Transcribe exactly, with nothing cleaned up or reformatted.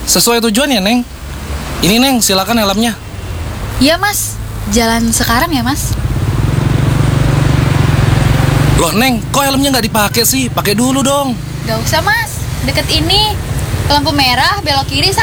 Sesuai tujuan ya, Neng? Ini, Neng, silakan helmnya. Iya, Mas. Jalan sekarang ya, Mas? Loh, Neng, kok helmnya nggak dipakai sih? Pakai dulu dong. Gak usah, Mas. Deket ini. Lampu merah, belok kiri,